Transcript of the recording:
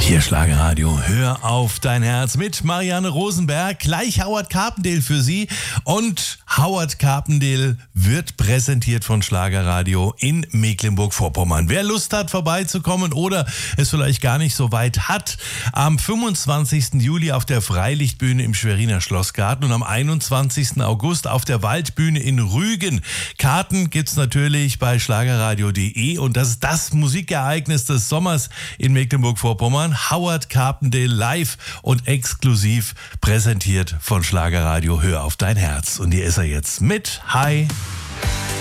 Hier Schlagerradio, hör auf dein Herz mit Marianne Rosenberg, gleich Howard Carpendale für Sie, und Howard Carpendale wird präsentiert von Schlagerradio in Mecklenburg-Vorpommern. Wer Lust hat, vorbeizukommen oder es vielleicht gar nicht so weit hat, am 25. Juli auf der Freilichtbühne im Schweriner Schlossgarten und am 21. August auf der Waldbühne in Rügen. Karten gibt's natürlich bei schlagerradio.de und das ist das Musikereignis des Sommers in Mecklenburg-Vorpommern. Howard Carpendale live und exklusiv präsentiert von Schlagerradio. Hör auf dein Herz. Und hier ist er jetzt mit Hi.